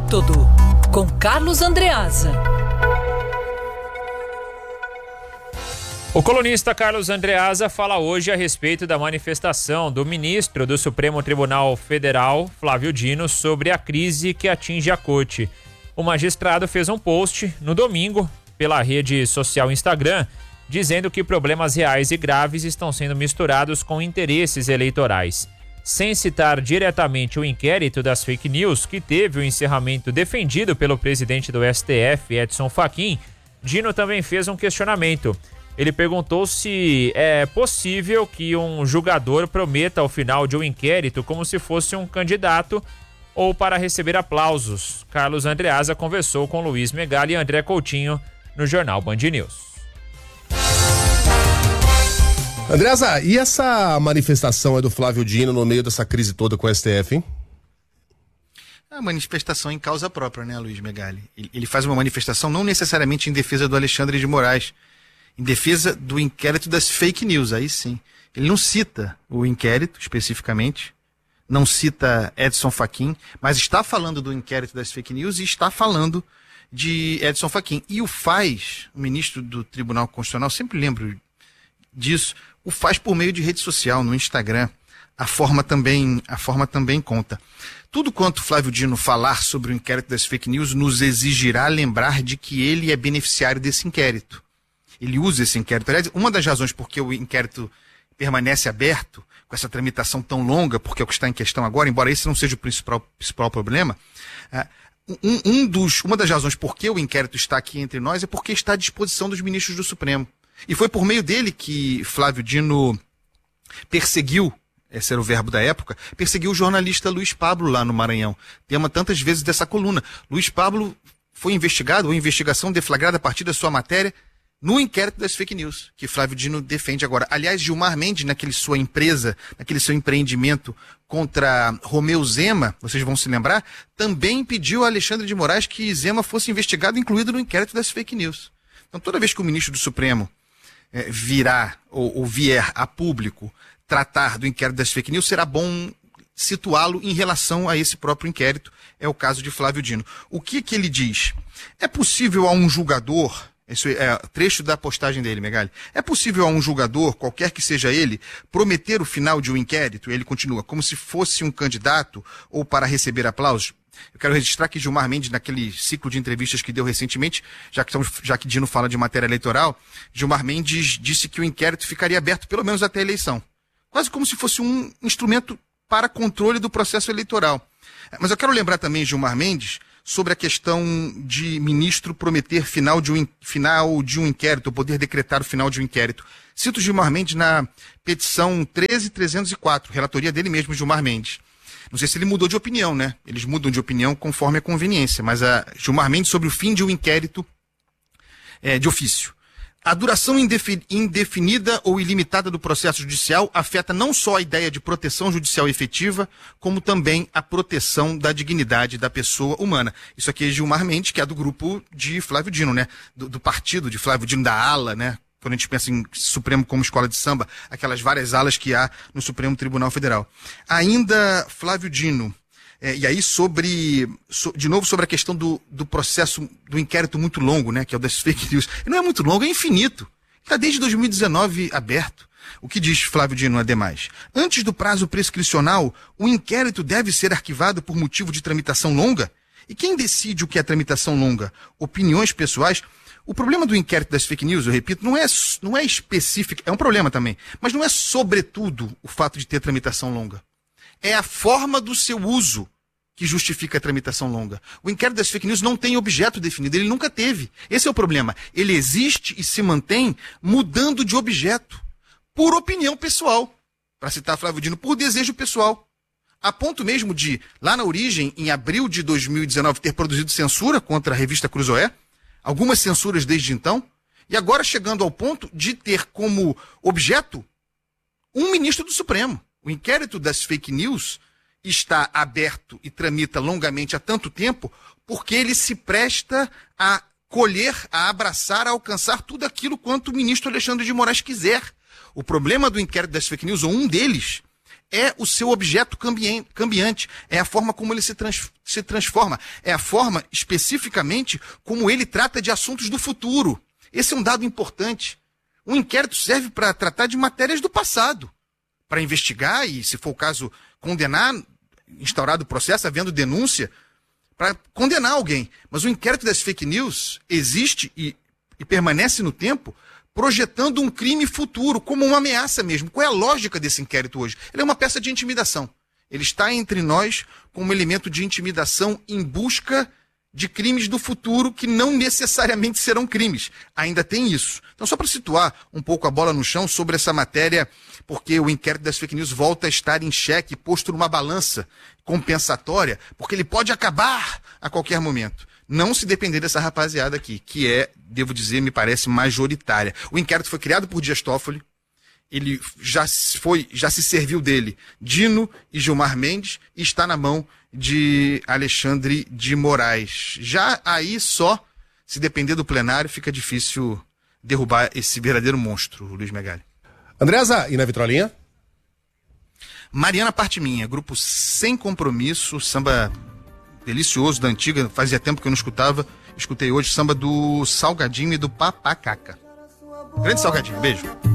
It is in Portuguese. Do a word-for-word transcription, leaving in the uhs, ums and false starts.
Método, com Carlos Andreasa. O colunista Carlos Andreasa fala hoje a respeito da manifestação do ministro do Supremo Tribunal Federal, Flávio Dino, sobre a crise que atinge a corte. O magistrado fez um post no domingo pela rede social Instagram, dizendo que problemas reais e graves estão sendo misturados com interesses eleitorais. Sem citar diretamente o inquérito das fake news, que teve o encerramento defendido pelo presidente do S T F, Edson Fachin, Dino também fez um questionamento. Ele perguntou se é possível que um julgador prometa ao final de um inquérito como se fosse um candidato ou para receber aplausos. Carlos Andreasa conversou com Luiz Megali e André Coutinho no Jornal Band News. Andreasa, e essa manifestação é do Flávio Dino no meio dessa crise toda com o S T F, hein? É uma manifestação em causa própria, né, Luiz Megali? Ele faz uma manifestação não necessariamente em defesa do Alexandre de Moraes, em defesa do inquérito das fake news, aí sim. Ele não cita o inquérito especificamente, não cita Edson Fachin, mas está falando do inquérito das fake news e está falando de Edson Fachin. E o faz, o ministro do Tribunal Constitucional, sempre lembro disso, o faz por meio de rede social, no Instagram. A forma também, a forma também conta. Tudo quanto Flávio Dino falar sobre o inquérito das fake news nos exigirá lembrar de que ele é beneficiário desse inquérito. Ele usa esse inquérito. Aliás, uma das razões por que o inquérito permanece aberto, com essa tramitação tão longa, porque é o que está em questão agora, embora esse não seja o principal, principal problema, um, um dos, uma das razões por que o inquérito está aqui entre nós é porque está à disposição dos ministros do Supremo. E foi por meio dele que Flávio Dino perseguiu, esse era o verbo da época, perseguiu o jornalista Luiz Pablo lá no Maranhão. Tema tantas vezes dessa coluna. Luiz Pablo foi investigado, ou investigação deflagrada a partir da sua matéria, no inquérito das fake news, que Flávio Dino defende agora. Aliás, Gilmar Mendes, naquele sua empresa, naquele seu empreendimento contra Romeu Zema, vocês vão se lembrar, também pediu a Alexandre de Moraes que Zema fosse investigado, incluído no inquérito das fake news. Então, toda vez que o ministro do Supremo eh, virá ou, ou vier a público tratar do inquérito das fake news, será bom situá-lo em relação a esse próprio inquérito. É o caso de Flávio Dino. O que que ele diz? É possível a um julgador... Isso é trecho da postagem dele, Megali. É possível a um julgador, qualquer que seja ele, prometer o final de um inquérito, ele continua, como se fosse um candidato ou para receber aplausos? Eu quero registrar que Gilmar Mendes, naquele ciclo de entrevistas que deu recentemente, já que, estamos, já que Dino fala de matéria eleitoral, Gilmar Mendes disse que o inquérito ficaria aberto pelo menos até a eleição. Quase como se fosse um instrumento para controle do processo eleitoral. Mas eu quero lembrar também, Gilmar Mendes, sobre a questão de ministro prometer final de um, final de um inquérito, ou poder decretar o final de um inquérito. Cito Gilmar Mendes na petição treze mil trezentos e quatro, relatoria dele mesmo, Gilmar Mendes. Não sei se ele mudou de opinião, né? Eles mudam de opinião conforme a conveniência, mas a Gilmar Mendes sobre o fim de um inquérito é, de ofício. A duração indefinida ou ilimitada do processo judicial afeta não só a ideia de proteção judicial efetiva, como também a proteção da dignidade da pessoa humana. Isso aqui é Gilmar Mendes, que é do grupo de Flávio Dino, né? Do, do partido de Flávio Dino, da ala, né? Quando a gente pensa em Supremo como escola de samba, aquelas várias alas que há no Supremo Tribunal Federal. Ainda Flávio Dino, é, e aí sobre, so, de novo sobre a questão do, do processo, do inquérito muito longo, né, que é o das fake news. E não é muito longo, é infinito. Está desde dois mil e dezenove aberto. O que diz Flávio Dino, ademais? Antes do prazo prescricional, o inquérito deve ser arquivado por motivo de tramitação longa? E quem decide o que é tramitação longa? Opiniões pessoais? O problema do inquérito das fake news, eu repito, não é, não é específico, é um problema também, mas não é sobretudo o fato de ter tramitação longa. É a forma do seu uso que justifica a tramitação longa. O inquérito das fake news não tem objeto definido, ele nunca teve. Esse é o problema. Ele existe e se mantém mudando de objeto, por opinião pessoal. Para citar Flávio Dino, por desejo pessoal. A ponto mesmo de, lá na origem, em abril de dois mil e dezenove, ter produzido censura contra a revista Cruzoé, algumas censuras desde então, e agora chegando ao ponto de ter como objeto um ministro do Supremo. O inquérito das fake news está aberto e tramita longamente há tanto tempo porque ele se presta a colher, a abraçar, a alcançar tudo aquilo quanto o ministro Alexandre de Moraes quiser. O problema do inquérito das fake news, ou um deles, é o seu objeto cambien- cambiante, é a forma como ele se, trans- se transforma, é a forma, especificamente, como ele trata de assuntos do futuro. Esse é um dado importante. Um inquérito serve para tratar de matérias do passado, para investigar e, se for o caso, condenar, instaurado o processo, havendo denúncia, para condenar alguém. Mas o inquérito das fake news existe e, e permanece no tempo, projetando um crime futuro, como uma ameaça mesmo. Qual é a lógica desse inquérito hoje? Ele é uma peça de intimidação. Ele está entre nós como um elemento de intimidação em busca de crimes do futuro que não necessariamente serão crimes. Ainda tem isso. Então, só para situar um pouco a bola no chão sobre essa matéria, porque o inquérito das fake news volta a estar em xeque, posto numa balança compensatória, porque ele pode acabar a qualquer momento. Não se depender dessa rapaziada aqui, que é, devo dizer, me parece majoritária. O inquérito foi criado por Dias Toffoli, ele já se, foi, já se serviu dele Dino e Gilmar Mendes, e está na mão de Alexandre de Moraes. Já aí só, se depender do plenário, fica difícil derrubar esse verdadeiro monstro, Luiz Megali. Andreasa, e na vitrolinha? Mariana Parte Minha, grupo Sem Compromisso, samba delicioso da antiga, fazia tempo que eu não escutava, escutei hoje samba do Salgadinho e do Papacaca. Grande Salgadinho, beijo.